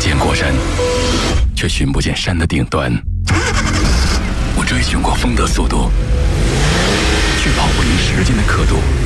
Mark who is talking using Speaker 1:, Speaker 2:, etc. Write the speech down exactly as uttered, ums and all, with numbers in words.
Speaker 1: 见过山，却寻不见山的顶端。我追寻过风的速度，却跑不赢时间的刻度。